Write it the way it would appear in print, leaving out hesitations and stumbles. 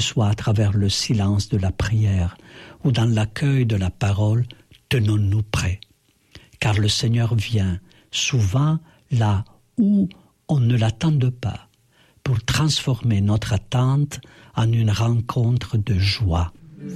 soit à travers le silence de la prière ou dans l'accueil de la parole, tenons-nous prêts. Car le Seigneur vient souvent là où on ne l'attend pas, pour transformer notre attente en une rencontre de joie.